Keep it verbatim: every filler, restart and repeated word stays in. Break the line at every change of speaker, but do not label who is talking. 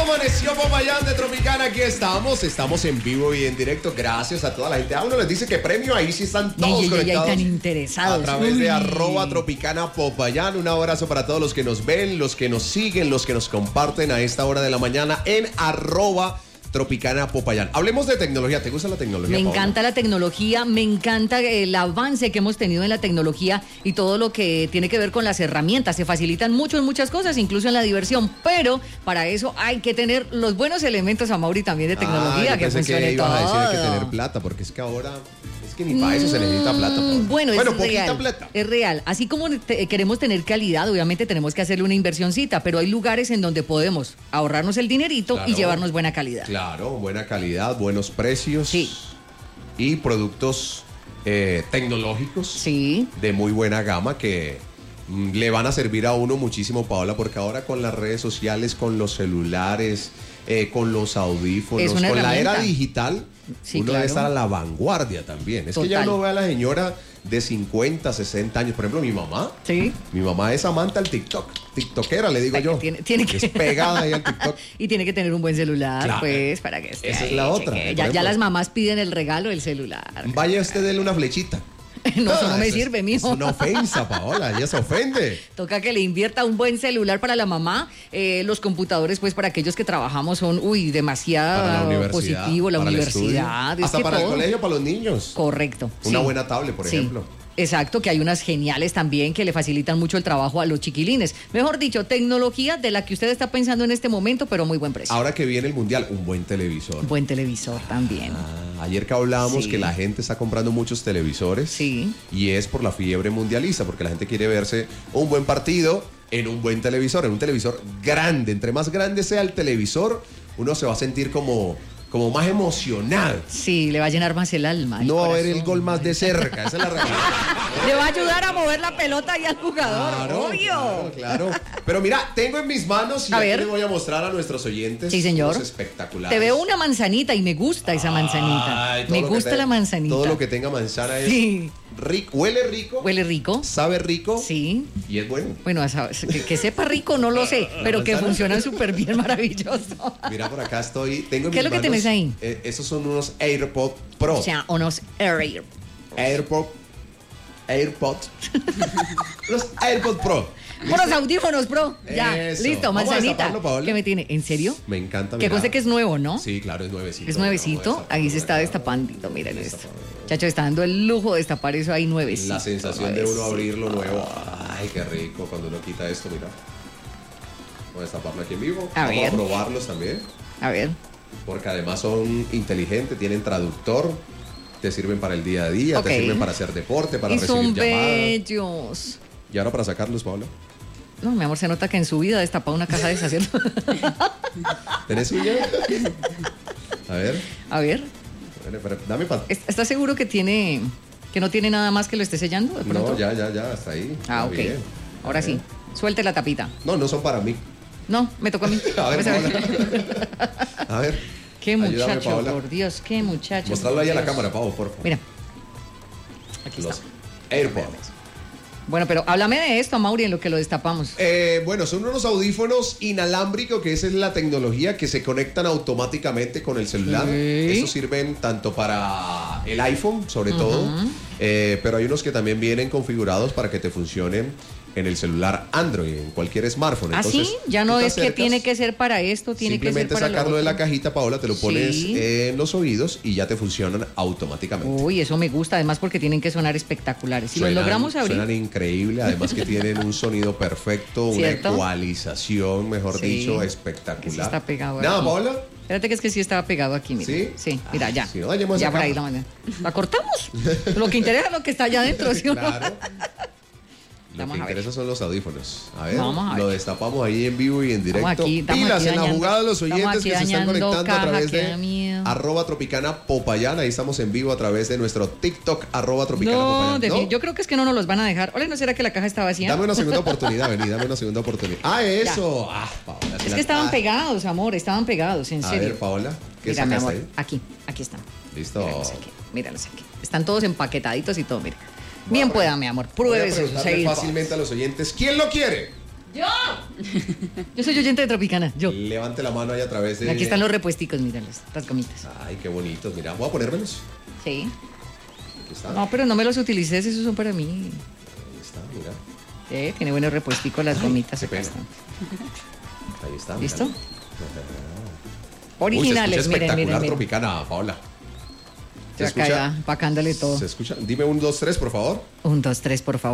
Amaneció Popayán de Tropicana, aquí estamos, estamos en vivo y en directo, gracias a toda la gente. A uno les dice que premio, ahí sí están todos
y, y,
conectados.
Y, y tan interesados.
A través
Uy.
de arroba Tropicana Popayán. Un abrazo para todos los que nos ven, los que nos siguen, los que nos comparten a esta hora de la mañana en arroba Tropicana Popayán. Hablemos de tecnología. ¿Te gusta la tecnología,
Me
Paola?
encanta la tecnología, me encanta el avance que hemos tenido en la tecnología y todo lo que tiene que ver con las herramientas. Se facilitan mucho en muchas cosas, incluso en la diversión, pero para eso hay que tener los buenos elementos, Amaury, también de tecnología,
ah,
que funcione
que ibas
todo.
a decir hay que tener plata, porque es que ahora es que ni para eso se necesita plata. Paola.
Bueno,
bueno
es
poquita
real,
plata.
es real. Así como te, queremos tener calidad, obviamente tenemos que hacerle una inversioncita, pero hay lugares en donde podemos ahorrarnos el dinerito
Claro,
y llevarnos buena calidad.
Claro, buena calidad, buenos precios.
Sí.
Y productos eh, tecnológicos.
Sí.
De muy buena gama que mm, le van a servir a uno muchísimo, Paola, porque ahora con las redes sociales, con los celulares, eh, con los audífonos,
Es
con
una
la
herramienta.
era digital,
Sí,
uno
claro.
debe estar a la vanguardia también. Es
Total.
que ya uno ve a la señora de cincuenta, sesenta años. Por ejemplo, mi mamá.
Sí.
Mi mamá es amante al TikTok. TikTokera, le digo yo.
Tiene, tiene que...
Es pegada ahí al TikTok.
Y tiene que tener un buen celular,
Claro.
pues, para que esté
Esa es
ahí,
la otra,
cheque.
por
Ya, ya
ejemplo.
las mamás piden el regalo del celular.
Vaya usted, dele una flechita.
No, eso no me
es-
sirve, mijo.
Es una ofensa, Paola. Ella se ofende.
Toca que le invierta un buen celular para la mamá. Eh, los computadores, pues, para aquellos que trabajamos son, uy,
Para la
demasiado
universidad,
positivo. La
para el
universidad.
estudio,
es
hasta
que
para
todo.
el colegio, para los niños.
Correcto.
Una
sí.
buena tablet, por
Sí.
ejemplo.
Exacto, que hay unas geniales también que le facilitan mucho el trabajo a los chiquilines. Mejor dicho, tecnología de la que usted está pensando en este momento, pero muy buen precio.
Ahora que viene el mundial, un buen televisor.
Buen televisor también.
Ah, ayer que hablábamos
Sí.
que la gente está comprando muchos televisores.
Sí.
Y es por la fiebre mundialista, porque la gente quiere verse un buen partido en un buen televisor, en un televisor grande. Entre más grande sea el televisor, uno se va a sentir como, como más emocionado.
Sí, le va a llenar más el alma. el
No va a ver
corazón.
el gol más de cerca. Esa es la realidad.
Le va a ayudar a mover la pelota y al jugador,
Claro,
obvio.
claro, claro. Pero mira, tengo en mis manos y
A
aquí
ver.
les voy a mostrar a nuestros oyentes.
Sí, señor.
unos espectaculares.
Te veo una manzanita y me gusta esa manzanita.
Ay, todo
Me
lo que
gusta
te-
la manzanita.
Todo lo que tenga manzana es
Sí.
rico. Huele rico.
Huele rico.
Sabe rico.
Sí.
Y es bueno.
Bueno, esa- que, que sepa rico no lo sé, pero que
manzana.
funciona súper bien, maravilloso.
Mira, por acá estoy. Tengo en
¿Qué es
mis
lo que
manos,
tenés ahí?
eh, esos son unos AirPods Pro.
O sea, unos Air.
AirPod. AirPods. Los AirPods Pro. ¿Listo?
Unos audífonos, bro. Ya,
Eso.
listo,
Vamos a
manzanita.
destaparlo, Paola.
¿Qué me tiene? ¿En serio?
Me encanta.
Que
mira.
conste que es nuevo, ¿no?
Sí, claro, es nuevecito.
Es
Vamos a
nuevecito.
destaparlo
Ahí se
por
está
acá.
destapando. Miren esto.
Destaparlo.
Chacho, está dando el lujo de destapar eso ahí nuevecito.
La sensación de
nuevecito.
uno abrirlo nuevo. Ay, qué rico cuando uno quita esto, mira. Voy a destaparlo aquí en vivo.
A
Vamos
ver.
a probarlos también.
A ver.
Porque además son inteligentes, tienen traductor, te sirven para el día a día,
Ok.
te sirven para hacer deporte, para
Y
recibir
son
llamadas.
bellos.
Y ahora para sacarlos, Paola.
No, mi amor, se nota que en su vida ha destapado una caja de esas, ¿cierto?
¿Tenés uña? A ver.
A ver.
Bueno, pero dame pa-
¿est- ¿Estás seguro que tiene que no tiene nada más que lo esté sellando de pronto?
No, ya, ya, ya, hasta ahí.
Ah,
Está
ok.
bien.
Ahora
A
sí.
ver.
Suelte la tapita.
No, no son para mí.
No, me tocó a mí.
A ver,
Pues a ver.
Paola. A ver.
Qué
Ayúdame,
muchacho,
Paola.
por Dios, qué muchacho.
Mostrarlo
por
ahí a la
Dios.
cámara, Pau, por favor.
Mira. Aquí
Los
está.
AirPods.
Bueno, pero háblame de esto, Mauri, en lo que lo destapamos.
Eh, bueno, son unos audífonos inalámbricos, que esa es la tecnología que se conectan automáticamente con el celular.
Ok.
Estos sirven tanto para el iPhone, sobre todo, eh, pero hay unos que también vienen configurados para que te funcionen en el celular Android, en cualquier smartphone.
¿Ah, sí?
Entonces,
Ya no
tú te
es que
acercas,
tiene que ser para esto, tiene que ser
simplemente
para lo
sacarlo de la
otro.
cajita, Paola, te lo pones
Sí.
en los oídos y ya te funcionan automáticamente.
Uy, eso me gusta, además porque tienen que sonar espectaculares. Si
Suenan-
los logramos abrir.
Suenan increíble, además que tienen un sonido perfecto, una
¿Cierto?
ecualización, mejor
Sí.
dicho,
Que
espectacular.
sí está pegado
Nada,
aquí.
Paola.
Espérate que es que sí estaba pegado aquí, mira.
¿Sí?
Sí, mira,
Ay,
ya.
si no, dañemos
ya
esa
por ahí la
cama.
manera. ¿La cortamos? Lo que interesa es lo que está allá adentro, ¿sí o no?
Claro. Lo
Vamos
que
a ver.
interesa son los audífonos. A ver,
Vamos a
lo
ver.
destapamos ahí en vivo y en directo.
Estamos aquí- estamos
Pilas
aquí
en la
dañando-
jugada de los
estamos
oyentes
aquí
que se están
dañando
conectando a
caja,
través
que da
de
miedo.
arroba Tropicana Popayán. Ahí estamos en vivo a través de nuestro TikTok, arroba Tropicana
No,
Popayán.
de
¿No?
fin- yo creo que es que no nos los van a dejar. Hola, ¿no será que la caja está vacía?
Dame una segunda oportunidad, vení, dame una segunda oportunidad. Ah, eso. Ah, Paola, si
Es
la-
que estaban
ah.
pegados, amor, estaban pegados, en
A
serio.
ver, Paola, ¿qué
Mira, mi
sacaste
amor,
ahí?
aquí, aquí están.
Listo.
Míralos aquí, míralos aquí. Están todos empaquetaditos y todo, mira. Bien
Voy a
pueda,
pre-
mi amor,
Voy a
pruebe eso.
preguntarle fácilmente a los oyentes, ¿quién lo quiere?
¡Yo! Yo soy oyente de Tropicana, yo.
Levante la mano ahí a través de...
Aquí están los repuesticos, míralos, las gomitas.
Ay, qué bonitos. Mira, voy a ponérmelos.
Sí.
Aquí está.
No, pero no me los utilices, esos son para mí.
Ahí está, mira.
Eh, tiene buenos repuesticos las
Ay,
gomitas.
qué
Acá
pena.
están.
Ahí está.
¿Listo?
mira.
Originales,
Uy, se escucha
miren,
espectacular,
miren, miren.
Tropicana, Paola. ¿Se
Acá
escucha?
ya, empacándole todo.
¿Se escucha? Dime un, dos, tres, por favor.
Un, dos, tres, por favor.